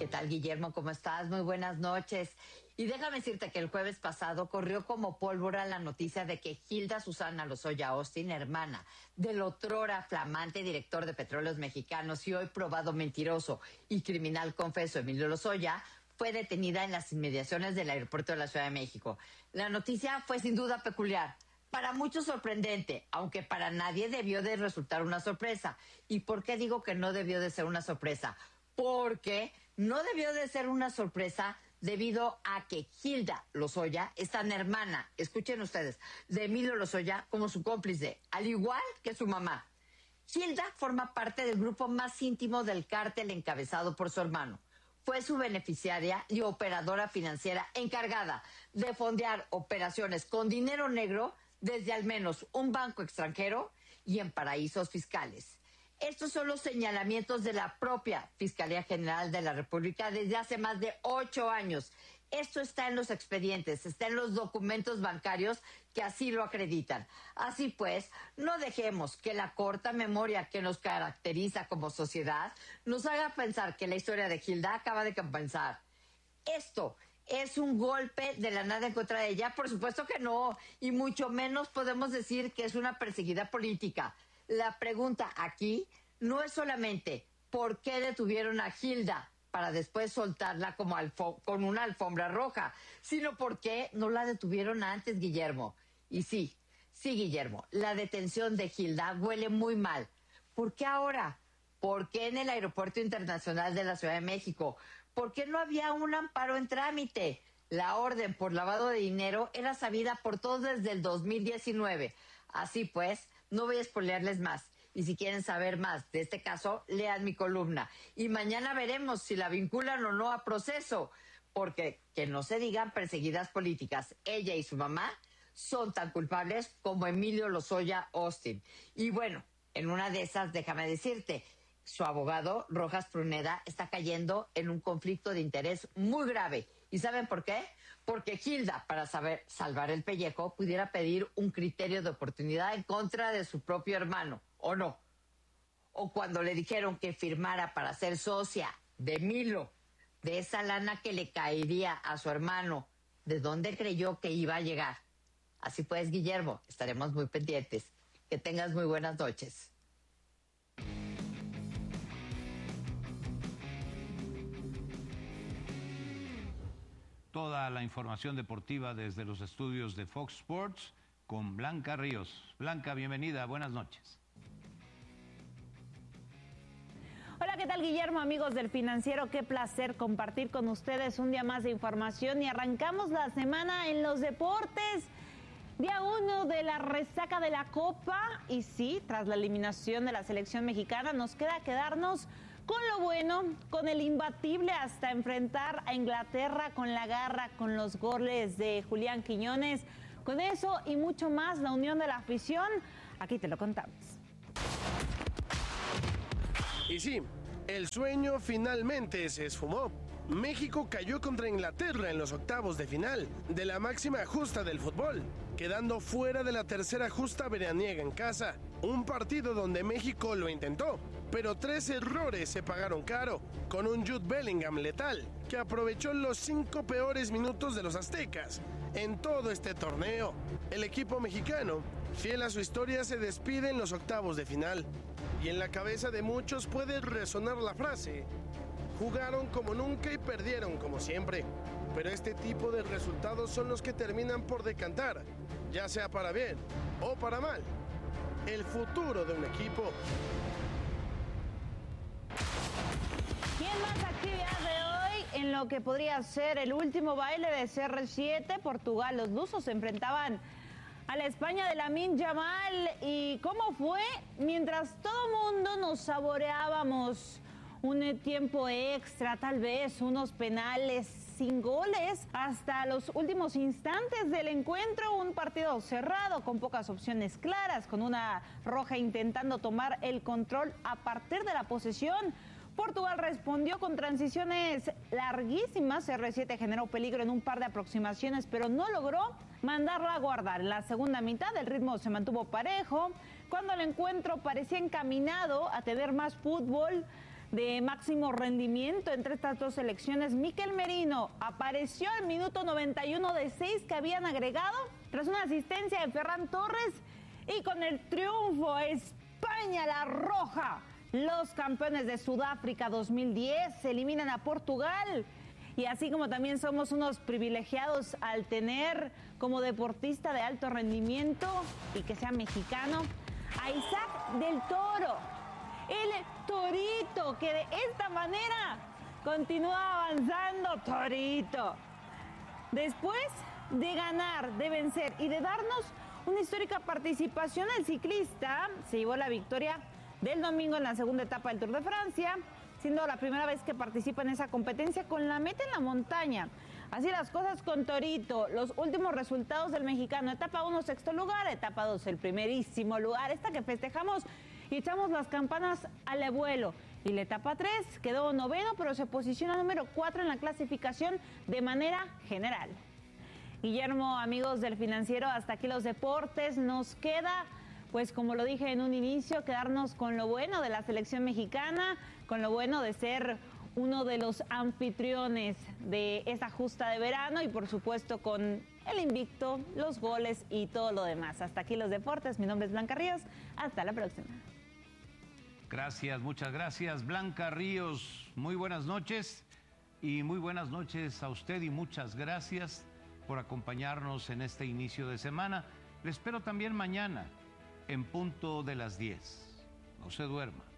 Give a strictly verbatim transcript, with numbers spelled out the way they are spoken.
¿Qué tal, Guillermo? ¿Cómo estás? Muy buenas noches. Y déjame decirte que el jueves pasado corrió como pólvora la noticia de que Hilda Susana Lozoya Austin, hermana del otrora flamante director de Petróleos Mexicanos y hoy probado mentiroso y criminal confeso Emilio Lozoya, fue detenida en las inmediaciones del aeropuerto de la Ciudad de México. La noticia fue sin duda peculiar, para muchos sorprendente, aunque para nadie debió de resultar una sorpresa. ¿Y por qué digo que no debió de ser una sorpresa? Porque no debió de ser una sorpresa debido a que Hilda Lozoya es tan hermana, escuchen ustedes, de Emilio Lozoya como su cómplice, al igual que su mamá. Hilda forma parte del grupo más íntimo del cártel encabezado por su hermano. Fue su beneficiaria y operadora financiera encargada de fondear operaciones con dinero negro desde al menos un banco extranjero y en paraísos fiscales. Estos son los señalamientos de la propia Fiscalía General de la República desde hace más de ocho años. Esto está en los expedientes, está en los documentos bancarios que así lo acreditan. Así pues, no dejemos que la corta memoria que nos caracteriza como sociedad nos haga pensar que la historia de Hilda acaba de comenzar. Esto es un golpe de la nada en contra de ella, por supuesto que no, y mucho menos podemos decir que es una perseguida política. La pregunta aquí no es solamente por qué detuvieron a Hilda para después soltarla como alfo- con una alfombra roja, sino por qué no la detuvieron antes, Guillermo. Y sí, sí, Guillermo, la detención de Hilda huele muy mal. ¿Por qué ahora? ¿Por qué en el Aeropuerto Internacional de la Ciudad de México? ¿Por qué no había un amparo en trámite? La orden por lavado de dinero era sabida por todos desde el dos mil diecinueve. Así pues, no voy a spoilearles más. Y si quieren saber más de este caso, lean mi columna. Y mañana veremos si la vinculan o no a proceso. Porque, que no se digan perseguidas políticas, ella y su mamá son tan culpables como Emilio Lozoya Austin. Y bueno, en una de esas, déjame decirte, su abogado, Rojas Pruneda, está cayendo en un conflicto de interés muy grave. ¿Y saben por qué? Porque Hilda, para saber salvar el pellejo, pudiera pedir un criterio de oportunidad en contra de su propio hermano, ¿o no? O cuando le dijeron que firmara para ser socia de Milo, de esa lana que le caería a su hermano, ¿de dónde creyó que iba a llegar? Así pues, Guillermo, estaremos muy pendientes. Que tengas muy buenas noches. Toda la información deportiva desde los estudios de Fox Sports con Blanca Ríos. Blanca, bienvenida, buenas noches. Hola, ¿qué tal, Guillermo? Amigos del Financiero, qué placer compartir con ustedes un día más de información y arrancamos la semana en los deportes. Día uno de la resaca de la Copa y sí, tras la eliminación de la selección mexicana nos queda quedarnos con lo bueno, con el imbatible hasta enfrentar a Inglaterra con la garra, con los goles de Julián Quiñones. Con eso y mucho más, la unión de la afición, aquí te lo contamos. Y sí, el sueño finalmente se esfumó. México cayó contra Inglaterra en los octavos de final de la máxima justa del fútbol, quedando fuera de la tercera justa veraniega en casa. Un partido donde México lo intentó, pero tres errores se pagaron caro, con un Jude Bellingham letal, que aprovechó los cinco peores minutos de los aztecas en todo este torneo. El equipo mexicano, fiel a su historia, se despide en los octavos de final. Y en la cabeza de muchos puede resonar la frase: jugaron como nunca y perdieron como siempre. Pero este tipo de resultados son los que terminan por decantar, ya sea para bien o para mal, el futuro de un equipo. Y en más actividad de hoy, en lo que podría ser el último baile de C R siete, Portugal, los lusos se enfrentaban a la España de Lamine Yamal. ¿Y cómo fue? Mientras todo mundo nos saboreábamos un tiempo extra, tal vez unos penales sin goles, hasta los últimos instantes del encuentro, un partido cerrado con pocas opciones claras, con una roja intentando tomar el control a partir de la posesión. Portugal respondió con transiciones larguísimas. C R siete generó peligro en un par de aproximaciones, pero no logró mandarla a guardar. En la segunda mitad el ritmo se mantuvo parejo. Cuando el encuentro parecía encaminado a tener más fútbol, de máximo rendimiento entre estas dos selecciones. Mikel Merino apareció al minuto noventa y uno de seis que habían agregado tras una asistencia de Ferran Torres, y con el triunfo España la roja, los campeones de Sudáfrica dos mil diez, eliminan a Portugal. Y así como también somos unos privilegiados al tener como deportista de alto rendimiento y que sea mexicano a Isaac del Toro, el Torito, que de esta manera continúa avanzando. Torito, después de ganar, de vencer y de darnos una histórica participación, el ciclista se llevó la victoria del domingo en la segunda etapa del Tour de Francia, siendo la primera vez que participa en esa competencia con la meta en la montaña. Así las cosas con Torito. Los últimos resultados del mexicano: etapa uno, sexto lugar; etapa dos, el primerísimo lugar, esta que festejamos y echamos las campanas al abuelo. Y la etapa tres quedó noveno, pero se posiciona número cuatro en la clasificación de manera general. Guillermo, amigos del Financiero, hasta aquí los deportes. Nos queda, pues como lo dije en un inicio, quedarnos con lo bueno de la selección mexicana, con lo bueno de ser uno de los anfitriones de esa justa de verano y por supuesto con el invicto, los goles y todo lo demás. Hasta aquí los deportes. Mi nombre es Blanca Ríos. Hasta la próxima. Gracias, muchas gracias, Blanca Ríos. Muy buenas noches y muy buenas noches a usted y muchas gracias por acompañarnos en este inicio de semana. Le espero también mañana en punto de las diez. No se duerma.